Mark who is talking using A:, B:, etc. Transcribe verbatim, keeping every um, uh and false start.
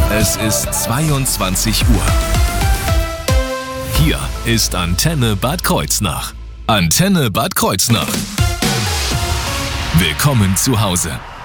A: Es ist zweiundzwanzig Uhr. Hier ist Antenne Bad Kreuznach. Antenne Bad Kreuznach. Willkommen zu Hause.